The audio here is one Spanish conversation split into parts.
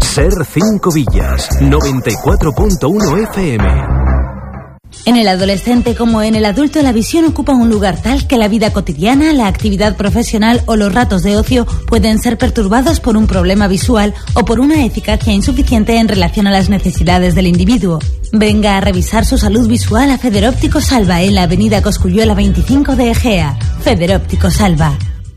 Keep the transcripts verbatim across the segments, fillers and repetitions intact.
Ser cinco Villas, noventa y cuatro punto uno F M. En el adolescente como en el adulto, la visión ocupa un lugar tal que la vida cotidiana, la actividad profesional o los ratos de ocio pueden ser perturbados por un problema visual o por una eficacia insuficiente en relación a las necesidades del individuo. Venga a revisar su salud visual a Federóptico Salva en la avenida Cosculluela veinticinco de Egea. Federóptico Salva.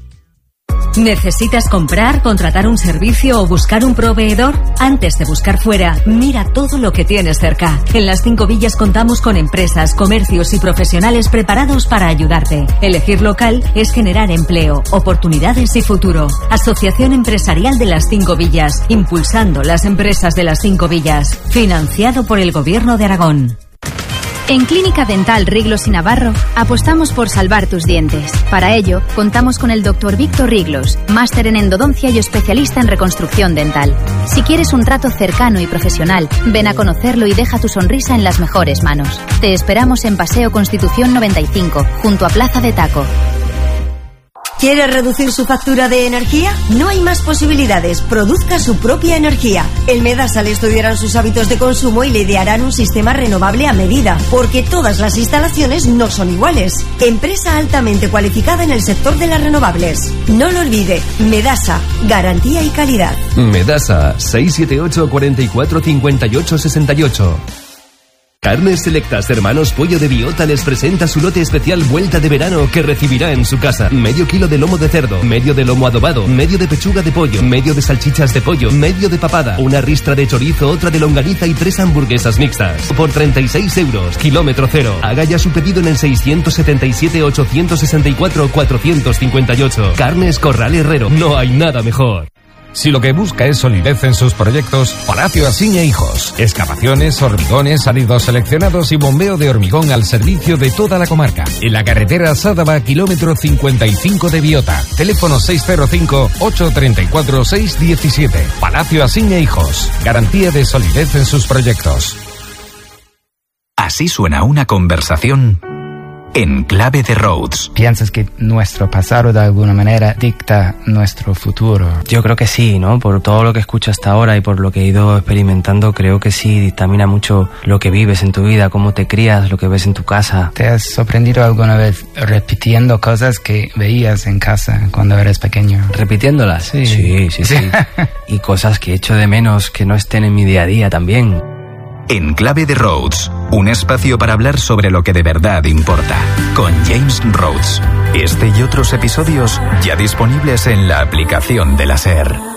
¿Necesitas comprar, contratar un servicio o buscar un proveedor? Antes de buscar fuera, mira todo lo que tienes cerca. En Las Cinco Villas contamos con empresas, comercios y profesionales preparados para ayudarte. Elegir local es generar empleo, oportunidades y futuro. Asociación Empresarial de Las Cinco Villas, impulsando las empresas de Las Cinco Villas. Financiado por el Gobierno de Aragón. En Clínica Dental Riglos y Navarro apostamos por salvar tus dientes. Para ello, contamos con el doctor Víctor Riglos, máster en endodoncia y especialista en reconstrucción dental. Si quieres un trato cercano y profesional, ven a conocerlo y deja tu sonrisa en las mejores manos. Te esperamos en Paseo Constitución noventa y cinco, junto a Plaza de Taco. ¿Quiere reducir su factura de energía? No hay más posibilidades. Produzca su propia energía. En Medasa le estudiarán sus hábitos de consumo y le idearán un sistema renovable a medida, porque todas las instalaciones no son iguales. Empresa altamente cualificada en el sector de las renovables. No lo olvide, Medasa, garantía y calidad. Medasa, seis siete ocho, cuatro cuatro, cinco ocho seis ocho. Carnes Selectas Hermanos Pollo de Biota les presenta su lote especial Vuelta de Verano que recibirá en su casa. Medio kilo de lomo de cerdo, medio de lomo adobado, medio de pechuga de pollo, medio de salchichas de pollo, medio de papada, una ristra de chorizo, otra de longaniza y tres hamburguesas mixtas. Por treinta y seis euros, kilómetro cero. Haga ya su pedido en el seiscientos setenta y siete, ochocientos sesenta y cuatro, cuatrocientos cincuenta y ocho. Carnes Corral Herrero, no hay nada mejor. Si lo que busca es solidez en sus proyectos, Palacio Asiña Hijos. Excavaciones, hormigones, áridos seleccionados y bombeo de hormigón al servicio de toda la comarca. En la carretera Sádava, kilómetro cincuenta y cinco de Biota. Teléfono seis cero cinco, ocho tres cuatro, seis uno siete. Palacio Asiña Hijos. Garantía de solidez en sus proyectos. Así suena una conversación en clave de Rhodes. ¿Piensas que nuestro pasado de alguna manera dicta nuestro futuro? Yo creo que sí, ¿no? Por todo lo que escucho hasta ahora y por lo que he ido experimentando, creo que sí dictamina mucho lo que vives en tu vida, cómo te crías, lo que ves en tu casa. ¿Te has sorprendido alguna vez repitiendo cosas que veías en casa cuando eras pequeño? ¿Repitiéndolas? Sí. Sí, sí, sí. Y cosas que echo de menos que no estén en mi día a día también. En clave de Rhodes, un espacio para hablar sobre lo que de verdad importa, con James Rhodes. Este y otros episodios ya disponibles en la aplicación de la SER.